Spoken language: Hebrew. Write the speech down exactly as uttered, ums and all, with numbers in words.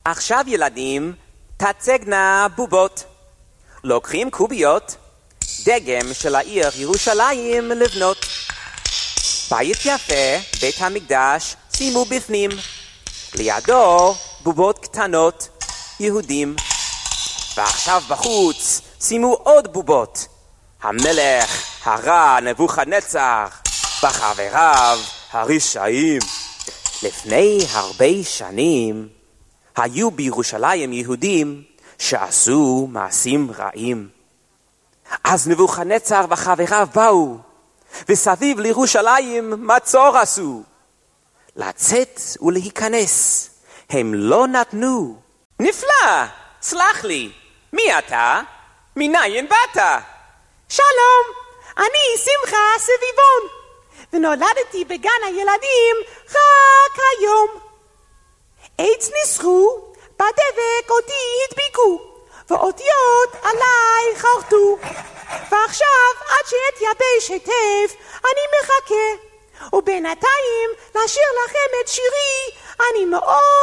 עכשיו ילדים, תצגנה בובות. לוקחים קוביות, דגם של העיר ירושלים לבנות. בית יפה, בית המקדש, שימו בפנים. לידו בובות קטנות, יהודים. ועכשיו בחוץ, שימו עוד בובות. המלך הרע נבוכדנצר, וחבריו הרשעים. לפני הרבה שנים, היו בירושלים יהודים שעשו מעשים רעים. אז נבוכדנצר וחבריו באו, וסביב לירושלים מצור עשו. לצאת ולהיכנס, הם לא נתנו. נפלא, סלח לי, מי אתה? מניין באת? שלום, אני שמחה סביבון, ונולדתי בגן הילדים רק היום. עץ ניסחו, בדבק אותי הדביקו, ואותיות עליי חרטו. ועכשיו עד שאתייבש היטב אני מחכה, ובינתיים לשיר לכם את שירי אני מאוד